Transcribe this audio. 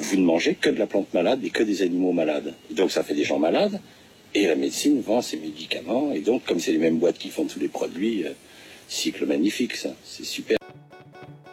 vous ne mangez que de la plante malade et que des animaux malades. Et donc ça fait des gens malades, et la médecine vend ses médicaments, et donc comme c'est les mêmes boîtes qui font tous les produits, cycle magnifique ça, c'est super.